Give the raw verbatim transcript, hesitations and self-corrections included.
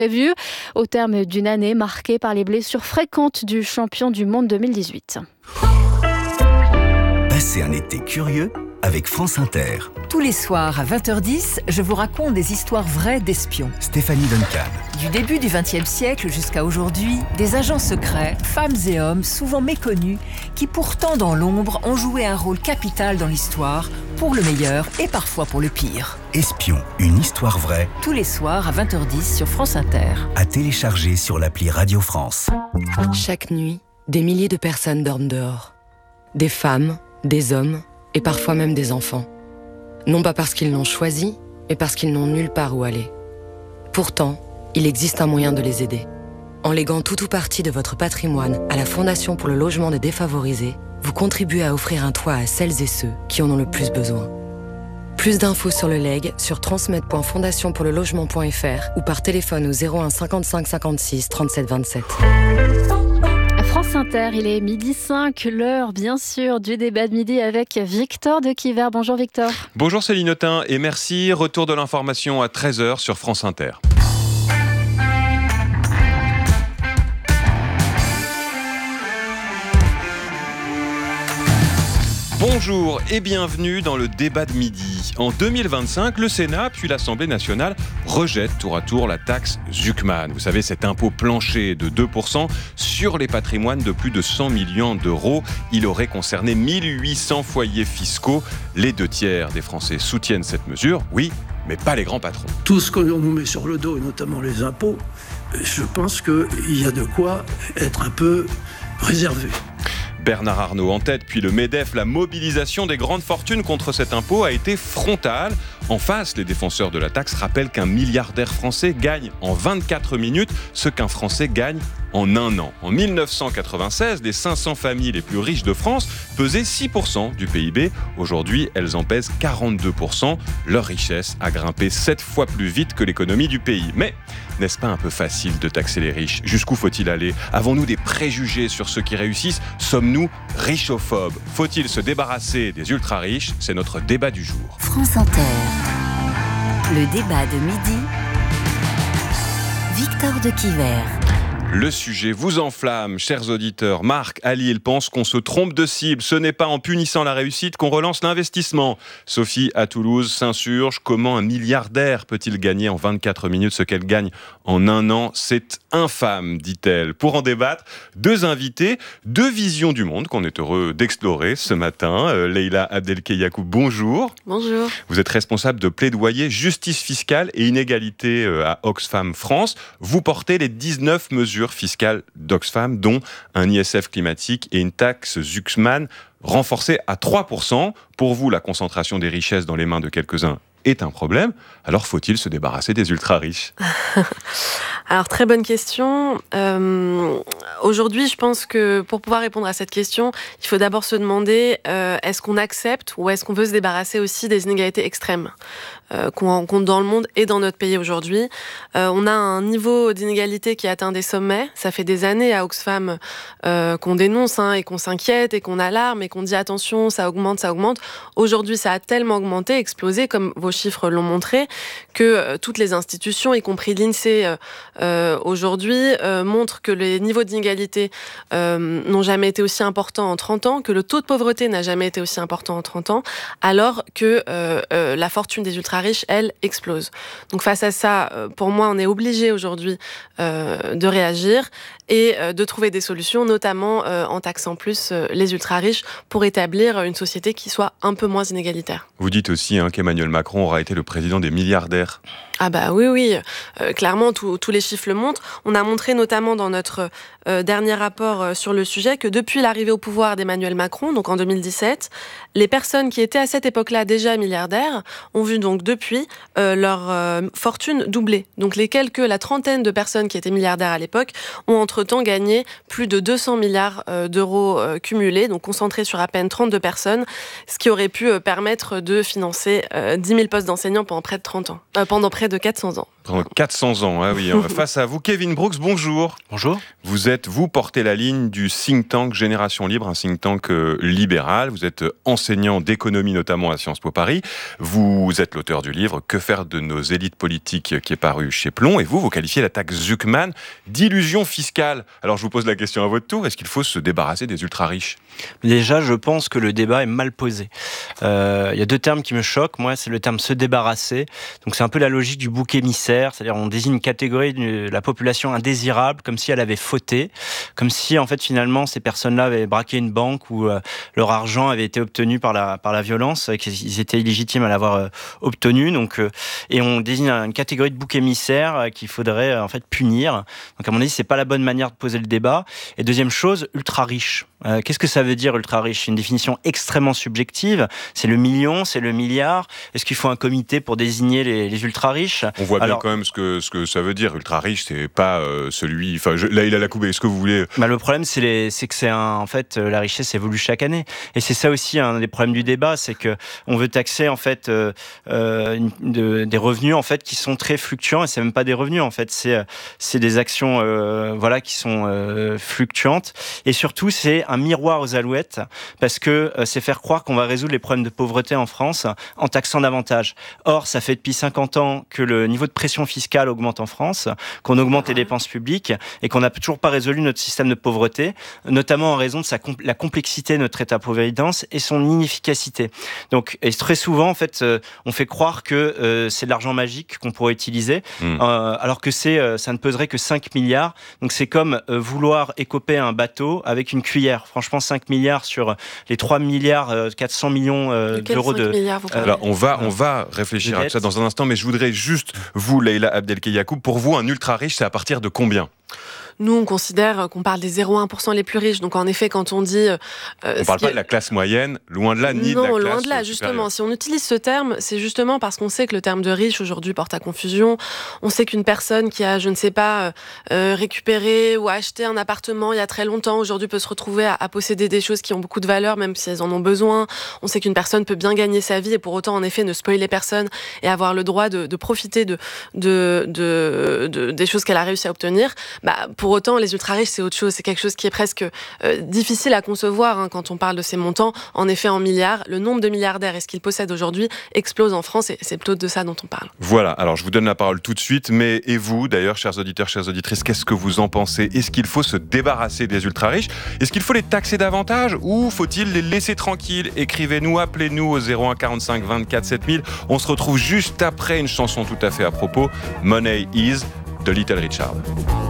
prévu au terme d'une année marquée par les blessures fréquentes du champion du monde deux mille dix-huit. Passez un été curieux avec France Inter. Tous les soirs à vingt heures dix, je vous raconte des histoires vraies d'espions. Stéphanie Duncan. Du début du vingtième siècle jusqu'à aujourd'hui, des agents secrets, femmes et hommes souvent méconnus, qui pourtant dans l'ombre ont joué un rôle capital dans l'histoire, pour le meilleur et parfois pour le pire. Espion, une histoire vraie. Tous les soirs à vingt heures dix sur France Inter. À télécharger sur l'appli Radio France. Chaque nuit, des milliers de personnes dorment dehors. Des femmes, des hommes et parfois même des enfants. Non pas parce qu'ils l'ont choisi, mais parce qu'ils n'ont nulle part où aller. Pourtant, il existe un moyen de les aider. En léguant tout ou partie de votre patrimoine à la Fondation pour le logement des défavorisés, vous contribuez à offrir un toit à celles et ceux qui en ont le plus besoin. Plus d'infos sur le legs sur transmettre point fondation pour le logement point f r ou par téléphone au zéro un cinquante-cinq cinquante-six trente-sept vingt-sept. France Inter, il est midi cinq, l'heure bien sûr du débat de midi avec Victor de Quiver. Bonjour Victor. Bonjour Céline Autain et merci. Retour de l'information à treize heures sur France Inter. Bonjour et bienvenue dans le débat de midi. En deux mille vingt-cinq, le Sénat puis l'Assemblée nationale rejettent tour à tour la taxe Zuckman. Vous savez, cet impôt plancher de deux pour cent sur les patrimoines de plus de cent millions d'euros. Il aurait concerné mille huit cents foyers fiscaux. Les deux tiers des Français soutiennent cette mesure, oui, mais pas les grands patrons. Tout ce qu'on nous met sur le dos, et notamment les impôts, je pense qu'il y a de quoi être un peu réservé. Bernard Arnault en tête, puis le MEDEF, la mobilisation des grandes fortunes contre cet impôt a été frontale. En face, les défenseurs de la taxe rappellent qu'un milliardaire français gagne en vingt-quatre minutes ce qu'un Français gagne en un an. En dix-neuf cent quatre-vingt-seize, les cinq cents familles les plus riches de France pesaient six pour cent du P I B. Aujourd'hui, elles en pèsent quarante-deux pour cent. Leur richesse a grimpé sept fois plus vite que l'économie du pays. Mais n'est-ce pas un peu facile de taxer les riches ? Jusqu'où faut-il aller ? Avons-nous des préjugés sur ceux qui réussissent ? Sommes-nous richophobes ? Faut-il se débarrasser des ultra-riches ? C'est notre débat du jour. France Inter. Le débat de midi. Victor de Quiver. Le sujet vous enflamme, chers auditeurs. Marc, à Lille, pense qu'on se trompe de cible. Ce n'est pas en punissant la réussite qu'on relance l'investissement. Sophie, à Toulouse, s'insurge. Comment un milliardaire peut-il gagner en vingt-quatre minutes ce qu'elle gagne en un an ? C'est infâme, dit-elle. Pour en débattre, deux invités, deux visions du monde qu'on est heureux d'explorer ce matin. Euh, Leïla Abdelkeyakou, bonjour. Bonjour. Vous êtes responsable de plaidoyer justice fiscale et inégalité à Oxfam France. Vous portez les dix-neuf mesures fiscales d'Oxfam, dont un I S F climatique et une taxe Zuckman renforcée à trois pour cent. Pour vous, la concentration des richesses dans les mains de quelques-uns est un problème. Alors faut-il se débarrasser des ultra-riches ? Alors très bonne question. Euh, aujourd'hui, je pense que pour pouvoir répondre à cette question, il faut d'abord se demander euh, est-ce qu'on accepte ou est-ce qu'on veut se débarrasser aussi des inégalités extrêmes euh, qu'on rencontre dans le monde et dans notre pays aujourd'hui. Euh, on a un niveau d'inégalité qui atteint des sommets. Ça fait des années à Oxfam euh, qu'on dénonce hein, et qu'on s'inquiète et qu'on alarme et qu'on dit attention, ça augmente, ça augmente. Aujourd'hui, ça a tellement augmenté, explosé, comme vos chiffres l'ont montré, que euh, toutes les institutions, y compris l'INSEE euh, euh, aujourd'hui, euh, montrent que les niveaux d'inégalité euh, n'ont jamais été aussi importants en trente ans, que le taux de pauvreté n'a jamais été aussi important en trente ans, alors que euh, euh, la fortune des ultra-riches, elle, explose. Donc face à ça, euh, pour moi, on est obligé aujourd'hui euh, de réagir et euh, de trouver des solutions, notamment euh, en taxant plus euh, les ultra-riches pour établir une société qui soit un peu moins inégalitaire. Vous dites aussi hein, qu'Emmanuel Macron aura été le président des milliardaires. Ah bah oui, oui, euh, clairement, tous les chiffres le montrent. On a montré notamment dans notre euh, dernier rapport euh, sur le sujet que depuis l'arrivée au pouvoir d'Emmanuel Macron, donc en deux mille dix-sept, les personnes qui étaient à cette époque-là déjà milliardaires ont vu donc depuis euh, leur euh, fortune doubler. Donc les quelques, la trentaine de personnes qui étaient milliardaires à l'époque ont entre-temps gagné plus de deux cents milliards euh, d'euros euh, cumulés, donc concentrés sur à peine trente-deux personnes, ce qui aurait pu euh, permettre de financer euh, dix mille postes d'enseignants pendant près de trente ans, euh, pendant près de quatre cents ans. Pendant quatre cents ans, ah oui. Face à vous, Kevin Brooks, bonjour. Bonjour. Vous êtes, vous portez la ligne du think tank Génération Libre, un think tank euh, libéral. Vous êtes enseignant d'économie, notamment à Sciences Po Paris. Vous êtes l'auteur du livre « Que faire de nos élites politiques » qui est paru chez Plon. Et vous, vous qualifiez la taxe Zuckman d'illusion fiscale. Alors je vous pose la question à votre tour. Est-ce qu'il faut se débarrasser des ultra-riches ? Déjà, je pense que le débat est mal posé. Euh, il y a deux termes qui me choquent. Moi, c'est le terme « se débarrasser ». Donc c'est un peu la logique du bouc émissaire. C'est-à-dire on désigne une catégorie de la population indésirable comme si elle avait fauté, comme si en fait finalement ces personnes-là avaient braqué une banque où euh, leur argent avait été obtenu par la, par la violence, et qu'ils étaient illégitimes à l'avoir euh, obtenu. Donc, euh, et on désigne une catégorie de bouc émissaire euh, qu'il faudrait euh, en fait punir. Donc à mon avis, c'est pas la bonne manière de poser le débat. Et deuxième chose, ultra riche. Euh, qu'est-ce que ça veut dire ultra riche ? C'est une définition extrêmement subjective. C'est le million, c'est le milliard. Est-ce qu'il faut un comité pour désigner les, les ultra riches ? On voit bien Alors, quand même ce que, ce que ça veut dire. Ultra riche, c'est pas euh, celui... Enfin, je, là, il a la coupe. Est-ce que vous voulez... Bah, le problème, c'est, les, c'est que c'est un, en fait, la richesse évolue chaque année. Et c'est ça aussi un des problèmes du débat, c'est que on veut taxer en fait euh, euh, de, des revenus en fait qui sont très fluctuants. Et c'est même pas des revenus en fait, c'est c'est des actions euh, voilà qui sont euh, fluctuantes. Et surtout, c'est un miroir aux alouettes parce que euh, c'est faire croire qu'on va résoudre les problèmes de pauvreté en France en taxant davantage. Or, ça fait depuis cinquante ans que le niveau de pression fiscale augmente en France, qu'on augmente les dépenses publiques et qu'on n'a toujours pas résolu notre système de pauvreté, notamment en raison de sa compl- la complexité de notre état-providence et son inefficacité. Donc, et très souvent, en fait, euh, on fait croire que euh, c'est de l'argent magique qu'on pourrait utiliser, mmh. euh, alors que c'est, euh, ça ne peserait que cinq milliards. Donc, c'est comme euh, vouloir écoper un bateau avec une cuillère. Franchement, cinq milliards sur les trois milliards quatre cents millions euh, de d'euros de... Milliards, euh, Alors, on va, on va réfléchir à ça dans un instant, mais je voudrais juste, vous, Leïla Abdelkayakoub, pour vous, un ultra-riche, c'est à partir de combien ? Nous, on considère qu'on parle des zéro virgule un pour cent les plus riches. Donc, en effet, quand on dit... Euh, on ne parle pas est... de la classe moyenne, loin de là, ni non, de la classe loin de là, supérieure. justement. Si on utilise ce terme, c'est justement parce qu'on sait que le terme de riche, aujourd'hui, porte à confusion. On sait qu'une personne qui a, je ne sais pas, euh, récupéré ou acheté un appartement il y a très longtemps, aujourd'hui peut se retrouver à, à posséder des choses qui ont beaucoup de valeur, même si elles en ont besoin. On sait qu'une personne peut bien gagner sa vie et pour autant, en effet, ne spoiler personne et avoir le droit de, de profiter de, de, de, de, des choses qu'elle a réussi à obtenir. Bah, pour autant, les ultra-riches, c'est autre chose. C'est quelque chose qui est presque euh, difficile à concevoir hein, quand on parle de ces montants. En effet, en milliards, le nombre de milliardaires et ce qu'ils possèdent aujourd'hui explose en France et c'est plutôt de ça dont on parle. Voilà, alors je vous donne la parole tout de suite, mais et vous, d'ailleurs, chers auditeurs, chères auditrices, qu'est-ce que vous en pensez ? Est-ce qu'il faut se débarrasser des ultra-riches ? Est-ce qu'il faut les taxer davantage ou faut-il les laisser tranquilles ? Écrivez-nous, appelez-nous au zéro un quarante-cinq vingt-quatre sept mille. On se retrouve juste après une chanson tout à fait à propos, Money Is, de Little Richard.